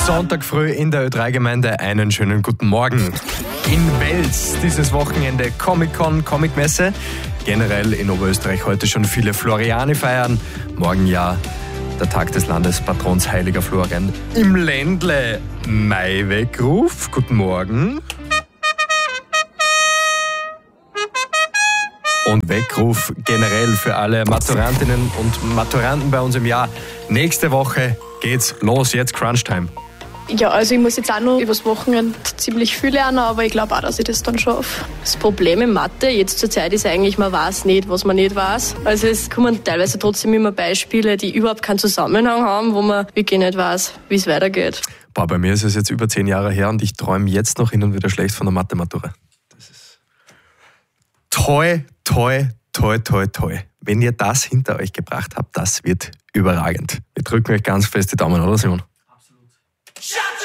Sonntag früh in der Ö3-Gemeinde einen schönen guten Morgen. In Wels dieses Wochenende Comic-Con, Comic-Messe. Generell in Oberösterreich heute schon viele Floriani feiern. Morgen ja der Tag des Landespatrons Heiliger Florian. Im Ländle Maiweckruf. Guten Morgen. Und Weckruf generell für alle Maturantinnen und Maturanten bei uns im Jahr. Nächste Woche geht's los, jetzt Crunchtime. Ja, also ich muss jetzt auch noch übers Wochenende ziemlich viel lernen, aber ich glaube auch, dass ich das dann schaffe. Das Problem in Mathe jetzt zur Zeit ist eigentlich, man weiß nicht, was man nicht weiß. Also es kommen teilweise trotzdem immer Beispiele, die überhaupt keinen Zusammenhang haben, wo man wirklich nicht weiß, wie es weitergeht. Boah, bei mir ist es jetzt über 10 Jahre her und ich träume jetzt noch hin und wieder schlecht von der Mathe-Matura. Das ist toi, toi, toi, toi, toi. Wenn ihr das hinter euch gebracht habt, das wird überragend. Wir drücken euch ganz fest die Daumen, oder Simon? Absolut.